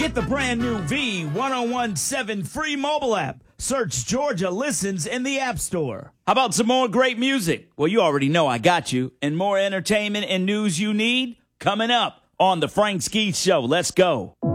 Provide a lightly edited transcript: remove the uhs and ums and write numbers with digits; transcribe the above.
Get the brand new V1017 free mobile app. Search Georgia Listens in the App Store. How about some more great music? Well, you already know I got you. And more entertainment and news you need? Coming up on The Frank Ski Show. Let's go.